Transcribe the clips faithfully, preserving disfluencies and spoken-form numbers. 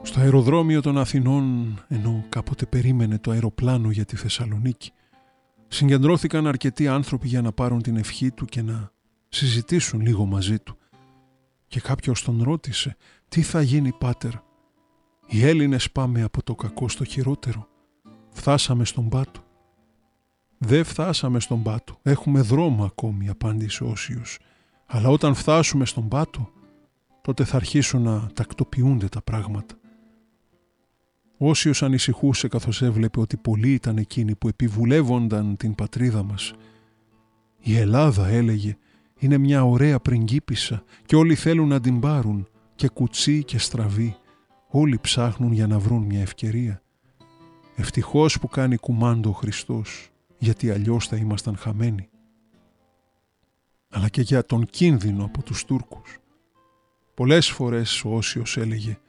Στο αεροδρόμιο των Αθηνών, ενώ κάποτε περίμενε το αεροπλάνο για τη Θεσσαλονίκη, συγκεντρώθηκαν αρκετοί άνθρωποι για να πάρουν την ευχή του και να συζητήσουν λίγο μαζί του. Και κάποιος τον ρώτησε, τι θα γίνει πάτερ? Οι Έλληνες πάμε από το κακό στο χειρότερο. Φτάσαμε στον πάτο. Δεν φτάσαμε στον πάτο. Έχουμε δρόμο ακόμη, απάντησε ο Όσιος. Αλλά όταν φτάσουμε στον πάτο, τότε θα αρχίσουν να τακτοποιούνται τα πράγματα. Ο Όσιος ανησυχούσε καθώς έβλεπε ότι πολλοί ήταν εκείνοι που επιβουλεύονταν την πατρίδα μας. Η Ελλάδα, έλεγε, είναι μια ωραία πριγκίπισσα και όλοι θέλουν να την πάρουν, και κουτσί και στραβή. Όλοι ψάχνουν για να βρουν μια ευκαιρία. Ευτυχώς που κάνει κουμάντο ο Χριστός, γιατί αλλιώς θα ήμασταν χαμένοι. Αλλά και για τον κίνδυνο από τους Τούρκους. Πολλές φορές ο Όσιος έλεγε,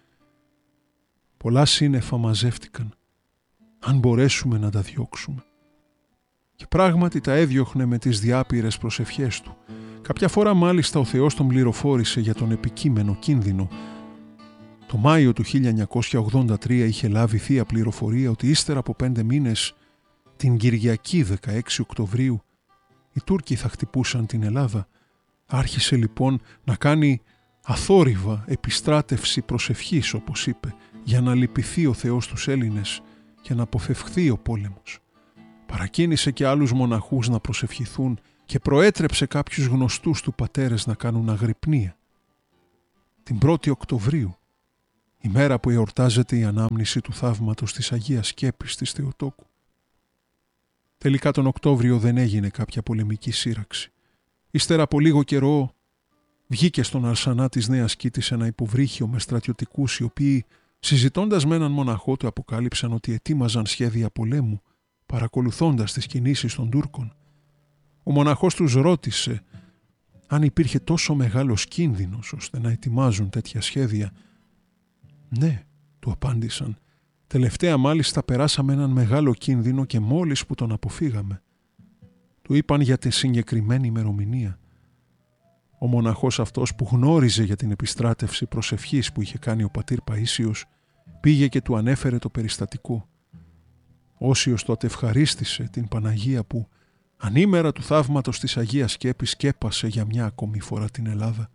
πολλά σύννεφα μαζεύτηκαν, αν μπορέσουμε να τα διώξουμε. Και πράγματι τα έδιωχνε με τις διάπειρες προσευχές του. Κάποια φορά μάλιστα ο Θεός τον πληροφόρησε για τον επικείμενο κίνδυνο. Το Μάιο του χίλια εννιακόσια ογδόντα τρία είχε λάβει θεία πληροφορία ότι ύστερα από πέντε μήνες, την Κυριακή δεκαέξι Οκτωβρίου, οι Τούρκοι θα χτυπούσαν την Ελλάδα. Άρχισε λοιπόν να κάνει αθόρυβα επιστράτευση προσευχής, όπως είπε, για να λυπηθεί ο Θεός τους Έλληνες και να αποφευχθεί ο πόλεμος. Παρακίνησε και άλλους μοναχούς να προσευχηθούν και προέτρεψε κάποιους γνωστούς του πατέρες να κάνουν αγρυπνία. Την πρώτη Οκτωβρίου, η μέρα που εορτάζεται η ανάμνηση του θαύματος της Αγίας Σκέπης της Θεοτόκου. Τελικά τον Οκτώβριο δεν έγινε κάποια πολεμική σύραξη. Ύστερα από λίγο καιρό βγήκε στον Αρσανά της Νέας Κήτης ένα υποβρύχιο με στρατιωτικούς, οι οποίοι, συζητώντας με έναν μοναχό, του αποκάλυψαν ότι ετοίμαζαν σχέδια πολέμου, παρακολουθώντας τις κινήσεις των Τούρκων. Ο μοναχός τους ρώτησε αν υπήρχε τόσο μεγάλος κίνδυνος ώστε να ετοιμάζουν τέτοια σχέδια. «Ναι», του απάντησαν, «τελευταία μάλιστα περάσαμε έναν μεγάλο κίνδυνο και μόλις που τον αποφύγαμε». Του είπαν για τη συγκεκριμένη ημερομηνία. Ο μοναχός αυτός, που γνώριζε για την επιστράτευση προσευχής που είχε κάνει ο πατήρ Παΐσιος, πήγε και του ανέφερε το περιστατικό. Όσιος τότε ευχαρίστησε την Παναγία που ανήμερα του θαύματος της Αγίας Σκέπης σκέπασε για μια ακόμη φορά την Ελλάδα.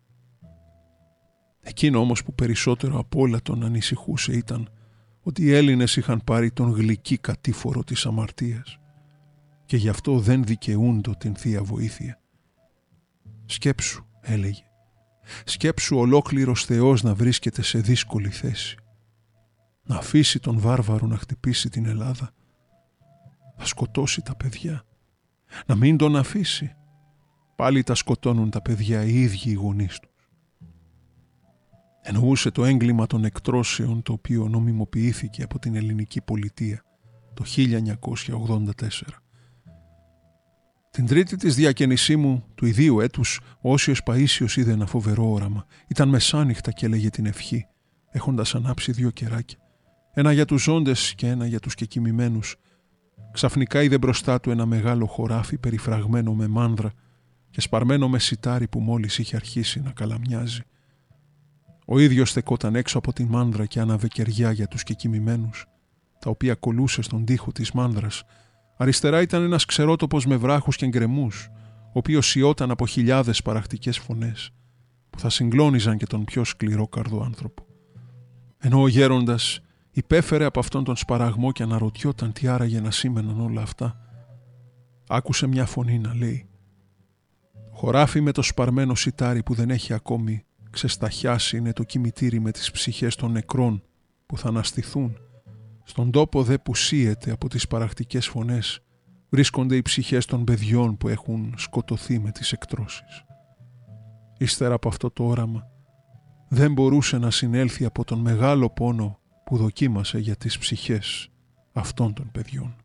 Εκείνο όμως που περισσότερο απ' όλα τον ανησυχούσε ήταν ότι οι Έλληνες είχαν πάρει τον γλυκύ κατήφορο της αμαρτίας και γι' αυτό δεν δικαιούντο την Θεία Βοήθεια. «Σκέψου», έλεγε, «σκέψου ολόκληρος Θεός να βρίσκεται σε δύσκολη θέση. Να αφήσει τον βάρβαρο να χτυπήσει την Ελλάδα. Θα σκοτώσει τα παιδιά. Να μην τον αφήσει. Πάλι τα σκοτώνουν τα παιδιά οι ίδιοι οι γονείς τους». Εννοούσε το έγκλημα των εκτρώσεων, το οποίο νομιμοποιήθηκε από την ελληνική πολιτεία το χίλια εννιακόσια ογδόντα τέσσερα. Την τρίτη της διακαινησίμου του ιδίου έτους, ο Όσιος Παΐσιος είδε ένα φοβερό όραμα. Ήταν μεσάνυχτα και έλεγε την ευχή, έχοντας ανάψει δύο κεράκια, ένα για τους ζώντες και ένα για τους κεκοιμημένους. Ξαφνικά είδε μπροστά του ένα μεγάλο χωράφι περιφραγμένο με μάνδρα και σπαρμένο με σιτάρι που μόλις είχε αρχίσει να καλαμιάζει. Ο ίδιος στεκόταν έξω από τη μάνδρα και άναβε κεριά για τους κεκοιμημένους, τα οποία κολούσε στον τοίχο της μάνδρας. Αριστερά ήταν ένας ξερότοπος με βράχους και γκρεμούς, ο οποίος σιώταν από χιλιάδες παραχτικές φωνές, που θα συγκλώνιζαν και τον πιο σκληρόκαρδο άνθρωπο. Ενώ ο γέροντας υπέφερε από αυτόν τον σπαραγμό και αναρωτιόταν τι άραγε να σήμαιναν όλα αυτά, άκουσε μια φωνή να λέει: «Χωράφι με το σπαρμένο σιτάρι που δεν έχει ακόμη ξεσταχιάσει είναι το κημητήρι με τις ψυχές των νεκρών που θα αναστηθούν. Στον τόπο δε που σύεται από τις παραχτικές φωνές βρίσκονται οι ψυχές των παιδιών που έχουν σκοτωθεί με τις εκτρώσεις». Ύστερα από αυτό το όραμα δεν μπορούσε να συνέλθει από τον μεγάλο πόνο που δοκίμασε για τις ψυχές αυτών των παιδιών.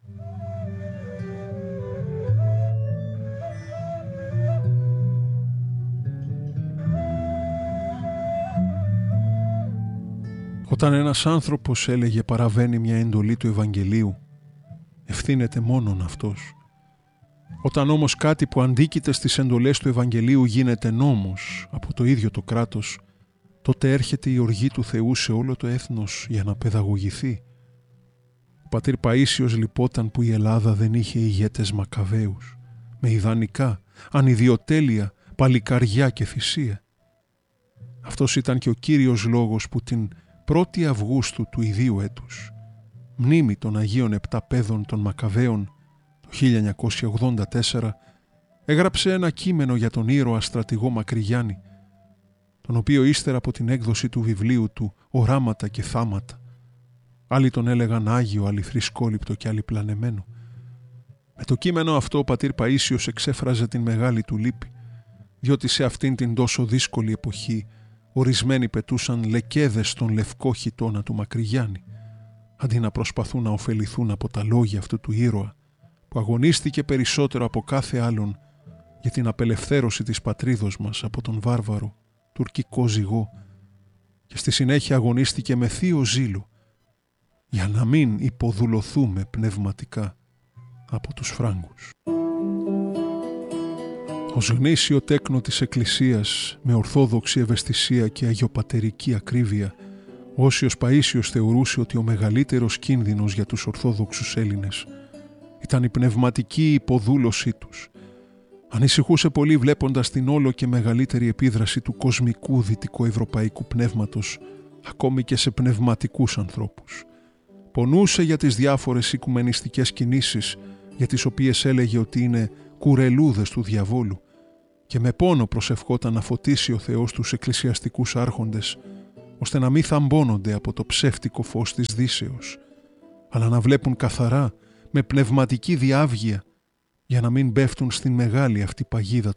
Όταν ένας άνθρωπος, έλεγε, παραβαίνει μια εντολή του Ευαγγελίου, ευθύνεται μόνον αυτός. Όταν όμως κάτι που αντίκειται στις εντολές του Ευαγγελίου γίνεται νόμος από το ίδιο το κράτος, τότε έρχεται η οργή του Θεού σε όλο το έθνος για να παιδαγωγηθεί. Ο πατήρ Παΐσιος λυπόταν που η Ελλάδα δεν είχε ηγέτες Μακαβαίους, με ιδανικά, ανιδιοτέλεια, παλικαριά και θυσία. Αυτός ήταν και ο κύριος λόγος που την πρώτη Αυγούστου του ιδίου έτους, μνήμη των Αγίων Επτά Παιδών των Μακαβαίων το χίλια εννιακόσια ογδόντα τέσσερα, έγραψε ένα κείμενο για τον ήρωα στρατηγό Μακρυγιάννη, τον οποίο ύστερα από την έκδοση του βιβλίου του «Οράματα και θάματα», άλλοι τον έλεγαν Άγιο, άλλοι θρησκόληπτο και άλλοι πλανεμένο. Με το κείμενο αυτό ο πατήρ Παΐσιος εξέφραζε την μεγάλη του λύπη, διότι σε αυτήν την τόσο δύσκολη εποχή ορισμένοι πετούσαν λεκέδες στον λευκό χιτώνα του Μακρυγιάννη, αντί να προσπαθούν να ωφεληθούν από τα λόγια αυτού του ήρωα, που αγωνίστηκε περισσότερο από κάθε άλλον για την απελευθέρωση της πατρίδος μας από τον βάρβαρο τουρκικό ζυγό και στη συνέχεια αγωνίστηκε με θείο ζήλο για να μην υποδουλωθούμε πνευματικά από τους Φράγκους. Ως γνήσιο τέκνο της Εκκλησίας, με ορθόδοξη ευαισθησία και αγιοπατερική ακρίβεια, ο Όσιος Παΐσιος θεωρούσε ότι ο μεγαλύτερος κίνδυνος για τους Ορθόδοξους Έλληνες ήταν η πνευματική υποδούλωσή τους. Ανησυχούσε πολύ βλέποντας την όλο και μεγαλύτερη επίδραση του κοσμικού δυτικοευρωπαϊκού πνεύματος ακόμη και σε πνευματικούς ανθρώπους. Πονούσε για τις διάφορες οικουμενιστικές κινήσεις για τις οποίες έλεγε ότι είναι κουρελούδες του διαβόλου και με πόνο προσευχόταν να φωτίσει ο Θεός τους εκκλησιαστικούς άρχοντες ώστε να μην θαμπώνονται από το ψεύτικο φως της Δύσεως, αλλά να βλέπουν καθαρά με πνευματική διάβγεια για να μην πέφτουν στην μεγάλη αυτή παγίδα